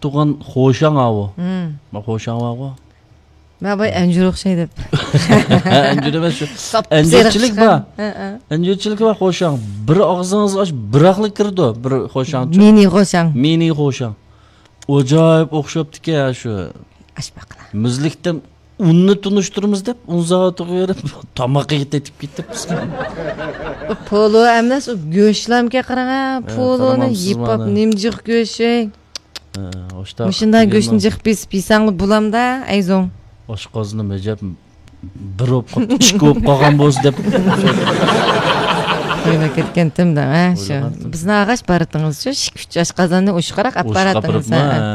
tuğan hoşan avu. Ma hoşan avu. Ma bay enjuruk şey dep. Enjur emas şu. Enjurchilik ba. Enjurchilik ba hoşan. Bir ağzınız aç bıraklı kirdi bir hoşan. Mini hoşan. Acayip okşaptı ya şu. Aç bakla. Müzlikten unni tunuşturumuz deb un zavodi qo'yib tomoqqa yetib ketdi bizga. Polo emas, o go'shlamga qarang, poloni yipab nimjiq go'shi. Muşundan go'shni jiq pisangli bulamda, ayzon. Oshqozni majab bir o'p qilib ichki o'p qolgan bo'lsa deb. Qo'yib ketgandim-da, ha, shu. Bizni ag'ash baratingiz-chi, 2-3 oshqozonni o'shqaroq apparatimiz.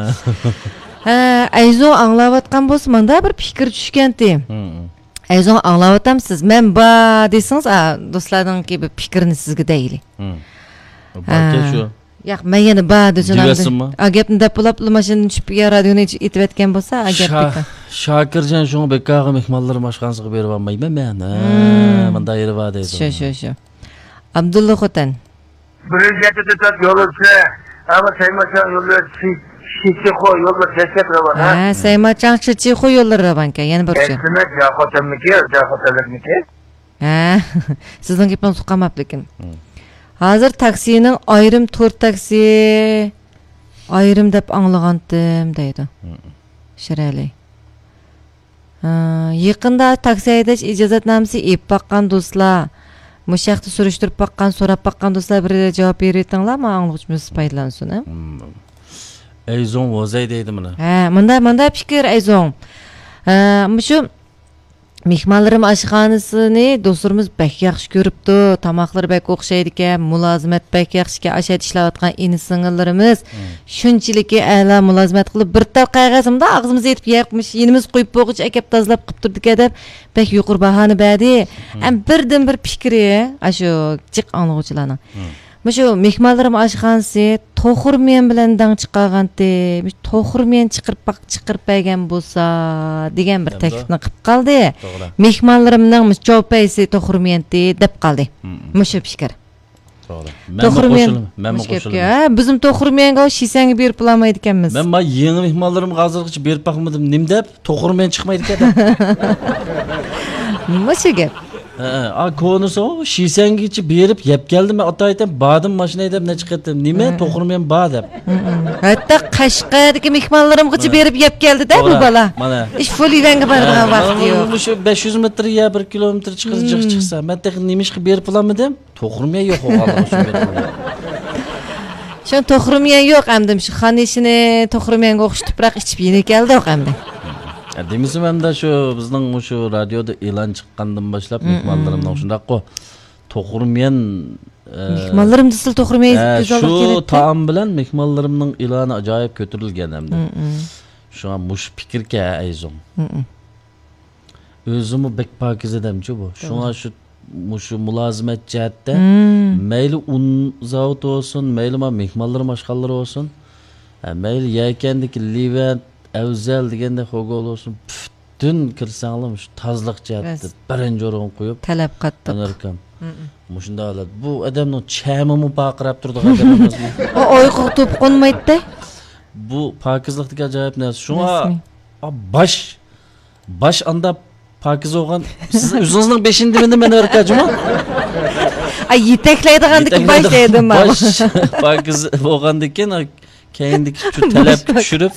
Ayzon anglayotgan bo'lsa, menda bir fikr tushgandi. Ayzon anglayapsiz. Men ba desangiz, do'stlarning bir fikrini sizga deyli. Balki shu. Yo'q, men yana ba desam. Gapni deb bo'lib, mashinani tushib radioni aytayotgan bo'lsa, gap. Shokirjon shuni bekag'i mehmonlarim oshxonasiga berib olmayman men. Menda yeri bor deydi. Shu. Abdulla Xotan. Birinchi yetib yo'lovchi, ama saymasan yo'lovchi Şişiko yolda teşkil var ha. Saymaçan Şişiko yolları banka yani bir şey. Esime Cahotem'niki. Sizden gepten suqamap lekin. Hazır taksinin ayrım tur taksi ayrım dep anlagandım deydi. Şirali. Yaqında taksi aydash ijozatnomasi ep baqqan do'stlar. Mushaqni surishtirib baqqan, so'rab baqqan do'stlar bir javob beritinglarmi? Anglag'uchimiz foydalansin. Ayzon o'zay deydi mana. Manda fikr ayzon. Mushu mehmonlarim oshxonasini do'stlarimiz bak yaxshi ko'ribdi. Tamoqlari bak o'xshaydi ekan, mulozimat bak yaxshi ashad ishlayotgan ini-singillarimiz shunchalik a'lo mulozimat qilib bir tal qog'ozimda og'zimiz yetib yaqmish, yenimiz qo'yib bo'g'ich akab tozalab qilib turdik deb bak yuqori bahoni berdi. Birdan bir fikri shu jiq anglag'uvchilarning. Mushu mehmonlarim oshxonasi to'xurmen bilan dang chiqargandi. To'xurmen chiqirib bergan bo'lsa degan bir taklifni qilib qoldi. Mehmonlarimning javobisi to'xurmenti deb qoldi. Mushu fikr. To'xurmen. Bizim to'xurmenga shisanga berib olmaydi ekanmiz. Men yangi mehmonlarimga hozirgacha berib baxmadim. Nim deb to'xurmen chiqmaydi ekan. Mushu gap. Konusu şisengiçi berip yep geldim ben ataydım badım maşina edip ne çıkarttım nime toxurmen ba dep. Hatta Qashqardagi mehmonlarimga berib yep geldi de bu bala. Ish Folivanga borgan vaqti yo'q. Shu 500 metr ya 1 kilometr chiqsa men tek nima ish qilib berib olamidim? To'xurmen yo'q o'g'lim shu berdim. Shu to'xurmen yo'q hamdim shu xonishini to'xurmenga o'xshatib biroq ichib yene keldi hamdim. Demisem hem de şu bizning şu radyoda e'lon chiqqandan boshlab mehmonlarimning shundaqqa to'xurmen mehmonlarim desil to'xurmen shu taom bilan mehmonlarimning e'loni ajoyib ko'tarilgan hamda. Shuna mush fikrga ayzon. O'zimni bek pokiz edamchi bu. Shuna shu mulozimat jihatda mayli un zavod olsun, mayli mehmonlarim oshxonalar olsun, mayli yakandagi Levant Avzel degende xogol olsun. Bütün kirsanglar şu tazliq jihatda birinchi o'rin qo'yib talab qattiq. Anarkam. Mushunda holat. Bu odamning chamimi baqirab turdi qadamimiz. Oyqu to'p qo'nmaydi-da. Bu pokizlikdagi ajoyib narsa. Shunga baş anda pokiz bo'lgan. Siz o'zingizning 5-ndimini men o'rkajmi? Yetaklaydigandiki baş dedim men. Pokiz bo'lgandan keyindiki şu talab tushirib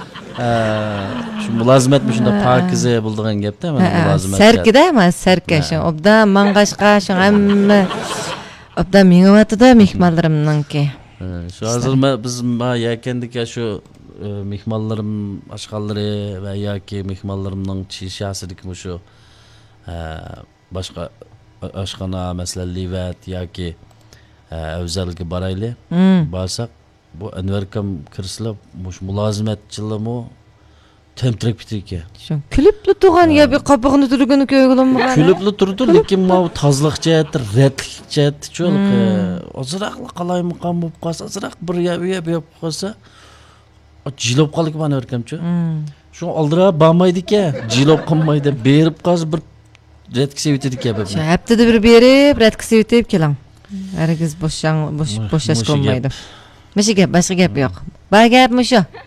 şu mulozimatmi shunda pokiza bo'ldigan gapda mana mulozimat. Sarkida emas, sarkash. Obda mang'ashqa shu hamma obda mingyapti-da mehmonlarimninki. Shu hozir biz yakandiki shu mehmonlarim oshxonalari va yoki mehmonlarimning chishasidagi shu boshqa oshxona masalan Livat yoki Avzalga borayli. Borsak bu Anvarkam kirsilib mush mulozimatchilarmi temtirib bitirgan. Kulibli turgan ya bir qopig'ini turgani ko'nglimga. Kulibli turdi, lekin bu tozliq jihatda, redlik jihatda cho'liq ozroqli qalaymiqan bo'lib qolsa, ozroq bir yeb qolsa, jilib qolib mana Anvarkamchi. Shu oldirab bormaydi ekan, jilib qolmaydi, berib qolsa bir redki sevitdi ekan. Shu haftada bir berib, redki sevitib keling. Hargiz bo'shash qolmaydi. Başka gap yo'q. Bor gapmi shu?